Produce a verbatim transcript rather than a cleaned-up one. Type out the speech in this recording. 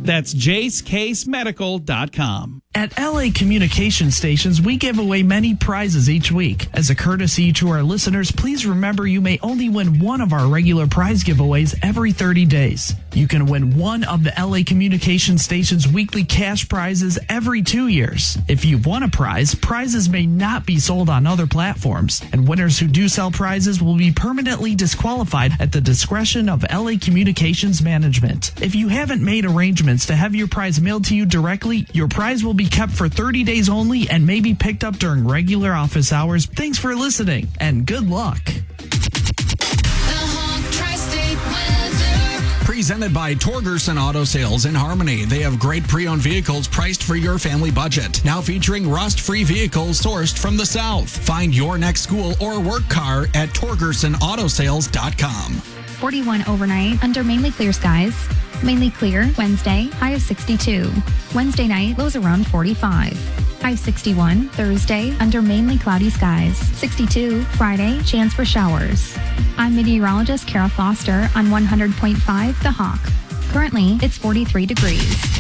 That's jace case medical dot com. At L A Communication Stations, we give away many prizes each week. As a courtesy to our listeners, please remember you may only win one of our regular prize giveaways every thirty days. You can win one of the L A Communication Stations weekly cash prizes every two years. If you've won a prize, prizes may not be sold on other platforms, and winners who do sell prizes will be permanently disqualified at the discretion of L A Communications Management. If you haven't made arrangements to have your prize mailed to you directly, your prize will be kept for thirty days only and may be picked up during regular office hours. Thanks for listening, and good luck. Presented by Torgerson Auto Sales in Harmony. They have great pre-owned vehicles priced for your family budget. Now featuring rust-free vehicles sourced from the South. Find your next school or work car at torgerson auto sales dot com. forty-one overnight under mainly clear skies. Mainly clear Wednesday, high of sixty-two. Wednesday night, lows around forty-five. High of sixty-one. Thursday, under mainly cloudy skies. sixty-two. Friday, chance for showers. I'm meteorologist Kara Foster on one hundred point five The Hawk. Currently, it's forty-three degrees.